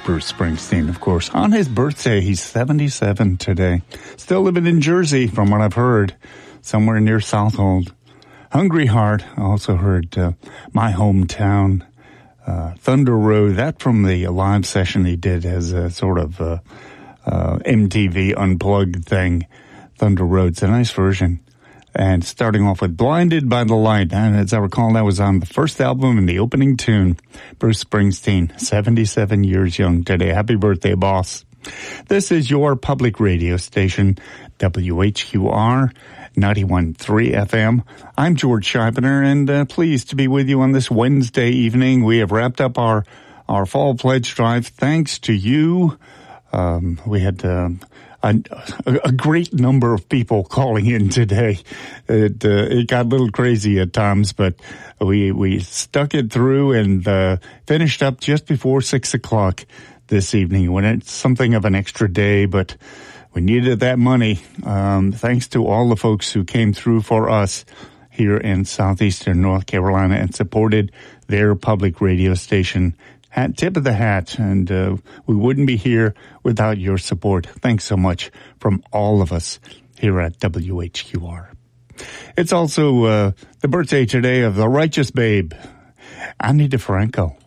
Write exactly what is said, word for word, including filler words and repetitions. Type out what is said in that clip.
Bruce Springsteen, of course. On his birthday, he's seventy-seven today. Still living in Jersey, from what I've heard, somewhere near Southold. Hungry Heart, I also heard uh, My Hometown, uh, Thunder Road, that from the live session he did as a sort of uh, uh, M T V Unplugged thing. Thunder Road's a nice version. And starting off with Blinded by the Light. And as I recall, that was on the first album and the opening tune. Bruce Springsteen, seventy-seven years young today. Happy birthday, boss. This is your public radio station, W H Q R, ninety-one point three F M. I'm George Scheibner, and uh, pleased to be with you on this Wednesday evening. We have wrapped up our, our fall pledge drive. Thanks to you. Um, we had... Uh, A, a great number of people calling in today. It, uh, it got a little crazy at times, but we we stuck it through and uh, finished up just before six o'clock this evening. When it's something of an extra day, but we needed that money. Um, thanks to all the folks who came through for us here in southeastern North Carolina and supported their public radio station. Hat, tip of the hat, and uh, we wouldn't be here without your support. Thanks so much from all of us here at W H Q R. It's also uh, the birthday today of the righteous babe, Ani DiFranco.